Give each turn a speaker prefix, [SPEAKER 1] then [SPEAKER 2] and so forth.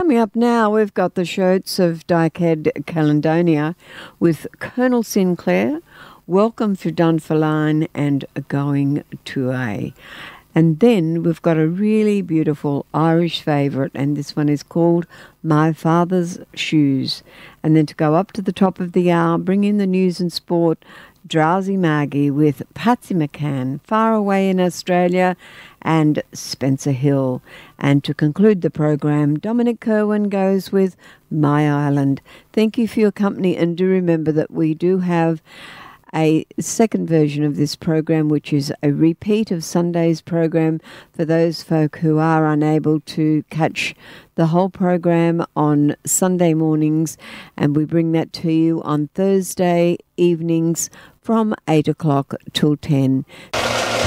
[SPEAKER 1] Coming up now, we've got the Shoats of Dykehead, Caledonia with Colonel Sinclair, Welcome for Dunfermline and Going to A. And then we've got a really beautiful Irish favourite, and this one is called My Father's Shoes. And then to go up to the top of the hour, bring in the news and sport, Drowsy Margie with Patsy McCann, Far Away in Australia, and Spencer Hill. And to conclude the program, Dominic Kerwin goes with My Island. Thank you for your company, and do remember that we do have a second version of this program, which is a repeat of Sunday's program for those folk who are unable to catch the whole program on Sunday mornings, and we bring that to you on Thursday evenings from 8 o'clock till 10.